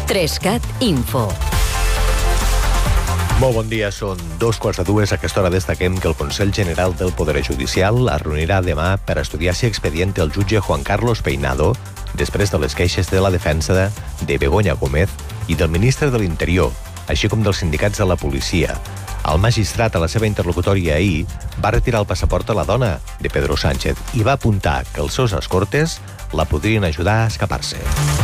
3CAT Info. Molt bon dia, són 2:15. A aquesta hora destaquem que el Consell General del Poder Judicial es reunirà demà per estudiar si expediente el jutge Juan Carlos Peinado després de les queixes de la defensa de Begoña Gómez i del ministre de l'Interior, així com dels sindicats de la policia. El magistrat, a la seva interlocutòria ahir, va retirar el passaport a la dona de Pedro Sánchez i va apuntar que els seus escortes la podrien ajudar a escapar-se.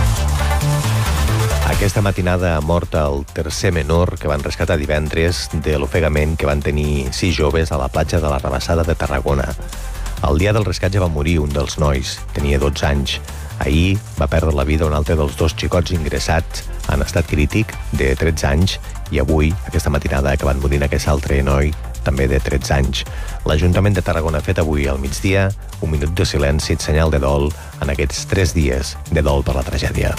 Aquesta matinada ha mort el tercer menor que van rescatar divendres de l'ofegament que van tenir 6 joves a la platja de la Rabassada de Tarragona. El dia del rescat ja va morir un dels nois, tenia 12 anys. Ahir va perdre la vida un altre dels 2 xicots ingressats en estat crític de 13 anys i avui, aquesta matinada, ha acabat morint aquest altre noi, també de 13 anys. L'Ajuntament de Tarragona ha fet avui al migdia un minut de silenci, senyal de dol en aquests 3 dies de dol per la tragèdia.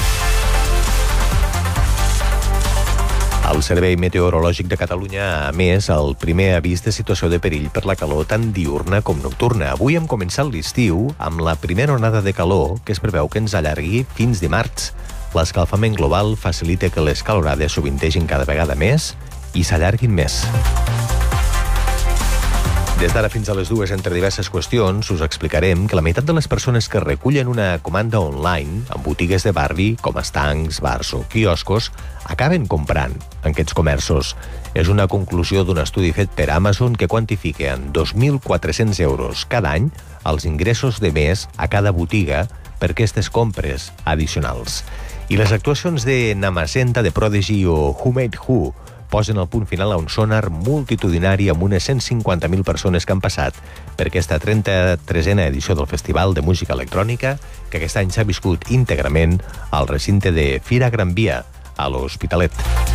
El Servei Meteorològic de Catalunya ha emès el primer avís de situació de perill per la calor tant diurna com nocturna. Avui hem començat l'estiu amb la primera onada de calor que es preveu que ens allargui fins dimarts. L'escalfament global facilita que les calorades sovintegin cada vegada més i s'allarguin més. Des d'ara fins a les 2, entre diverses qüestions, us explicarem que la meitat de les persones que recullen una comanda online en botigues de barri, com estancs, bars o quioscos, acaben comprant en aquests comerços. És una conclusió d'un estudi fet per Amazon que quantifica en 2.400 euros cada any els ingressos de mes a cada botiga per aquestes compres addicionals. I les actuacions de Namacenta, de Prodigy o Who Made Who posen el punt final a un sonar multitudinari amb unes 150.000 persones que han passat per aquesta 33a edició del Festival de Música Electrònica, que aquest any s'ha viscut íntegrament al recinte de Fira Gran Via, a l'Hospitalet.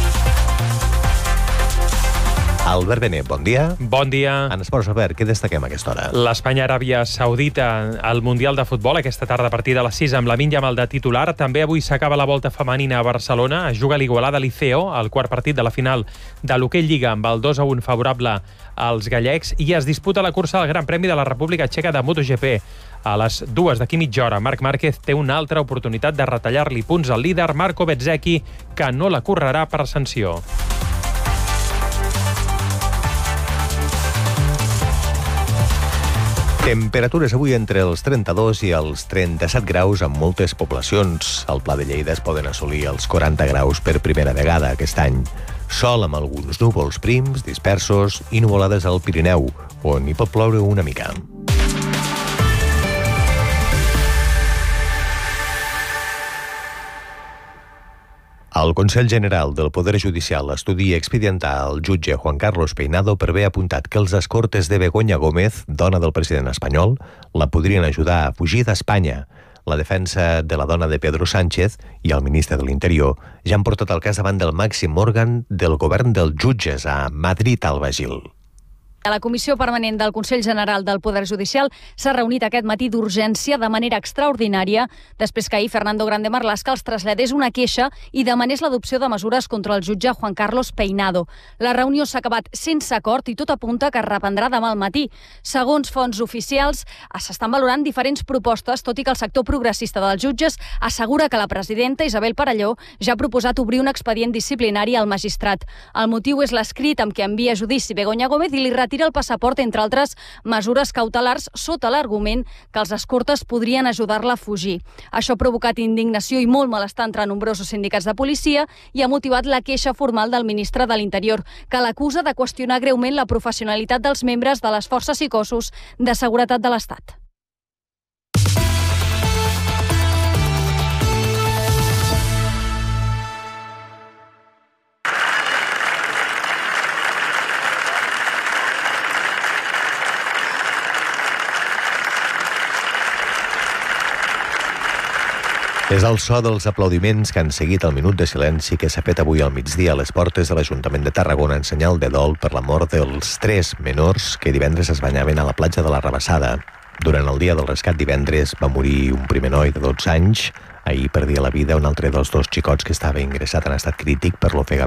Albert Benet, bon dia. Bon dia. En esports, Albert, què destaquem a aquesta hora? L'Espanya-Aràbia Saudita al Mundial de Futbol aquesta tarda a partir de les 6 amb Lamine Yamal de titular. També avui s'acaba la volta femenina a Barcelona. Es juga l'Igualada Liceo, el quart partit de la final de l'Hoquei Lliga amb el 2-1 favorable als gallecs, i es disputa la cursa al Gran Premi de la República Txeca de MotoGP. A les 2 d'aquí mitja hora, Marc Márquez té una altra oportunitat de retallar-li punts al líder Marco Bezzecchi, que no la correrà per sanció. Temperatures avui entre els 32 i els 37 graus en moltes poblacions. Al Pla de Lleida es poden assolir els 40 graus per primera vegada aquest any. Sol amb alguns núvols prims, dispersos i nuvolades al Pirineu, on hi pot ploure una mica. El Consell General del Poder Judicial estudia expedientar el jutge Juan Carlos Peinado per haver apuntat que els escortes de Begoña Gómez, dona del president espanyol, la podrien ajudar a fugir d'Espanya. La defensa de la dona de Pedro Sánchez i el ministre de l'Interior ja han portat el cas davant del màxim òrgan del govern dels jutges a Madrid, al Bagil. La Comissió Permanent del Consell General del Poder Judicial s'ha reunit aquest matí d'urgència de manera extraordinària després que ahir Fernando Grande Marlaska els traslladés una queixa i demanés l'adopció de mesures contra el jutge Juan Carlos Peinado. La reunió s'ha acabat sense acord i tot apunta que es reprendrà demà al matí. Segons fonts oficials, s'estan valorant diferents propostes, tot i que el sector progressista dels jutges assegura que la presidenta Isabel Parelló ja ha proposat obrir un expedient disciplinari al magistrat. El motiu és l'escrit amb què envia a judici Begoña Gómez i li retira el passaport, entre altres mesures cautelars, sota l'argument que els escortes podrien ajudar-la a fugir. Això ha provocat indignació i molt malestar entre nombrosos sindicats de policia i ha motivat la queixa formal del ministre de l'Interior, que l'acusa de qüestionar greument la professionalitat dels membres de les forces i cossos de seguretat de l'Estat. És el so dels aplaudiments que han seguit el minut de silenci que s'ha fet avui al migdia a les portes de l'Ajuntament de Tarragona en senyal de dol per la mort dels 3 menors que divendres es banyaven a la platja de la Rabassada. Durant el dia del rescat divendres va morir un primer noi de 12 anys. Ahir perdia la vida un altre dels 2 xicots que estava ingressat en estat crític per l'ofegament